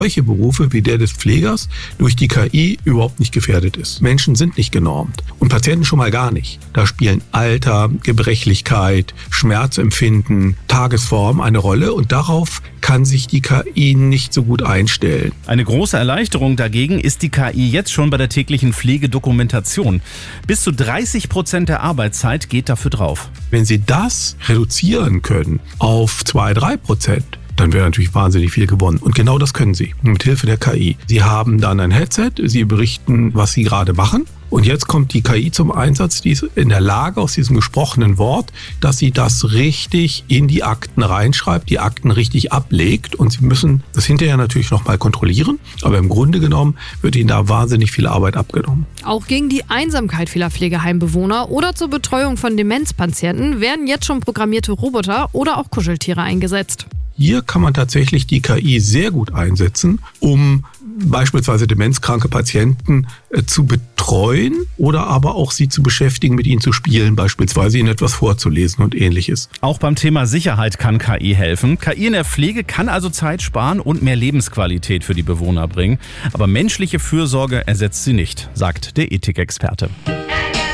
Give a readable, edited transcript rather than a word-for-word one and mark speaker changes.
Speaker 1: solche Berufe wie der des Pflegers durch die KI überhaupt nicht gefährdet ist. Menschen sind nicht genormt und Patienten schon mal gar nicht. Da spielen Alter, Gebrechlichkeit, Schmerzempfinden, Tagesform eine Rolle und darauf kann sich die KI nicht so gut einstellen.
Speaker 2: Eine große Erleichterung dagegen ist die KI jetzt schon bei der täglichen Pflegedokumentation. Bis zu 30% der Arbeitszeit geht dafür drauf.
Speaker 1: Wenn Sie das reduzieren können auf 2-3%, dann wäre natürlich wahnsinnig viel gewonnen. Und genau das können Sie mit Hilfe der KI. Sie haben dann ein Headset, Sie berichten, was Sie gerade machen. Und jetzt kommt die KI zum Einsatz, die ist in der Lage, aus diesem gesprochenen Wort, dass sie das richtig in die Akten reinschreibt, die Akten richtig ablegt. Und Sie müssen das hinterher natürlich nochmal kontrollieren. Aber im Grunde genommen wird Ihnen da wahnsinnig viel Arbeit abgenommen.
Speaker 3: Auch gegen die Einsamkeit vieler Pflegeheimbewohner oder zur Betreuung von Demenzpatienten werden jetzt schon programmierte Roboter oder auch Kuscheltiere eingesetzt.
Speaker 1: Hier kann man tatsächlich die KI sehr gut einsetzen, um beispielsweise demenzkranke Patienten zu betreuen oder aber auch sie zu beschäftigen, mit ihnen zu spielen, beispielsweise ihnen etwas vorzulesen und Ähnliches.
Speaker 2: Auch beim Thema Sicherheit kann KI helfen. KI in der Pflege kann also Zeit sparen und mehr Lebensqualität für die Bewohner bringen. Aber menschliche Fürsorge ersetzt sie nicht, sagt der Ethikexperte.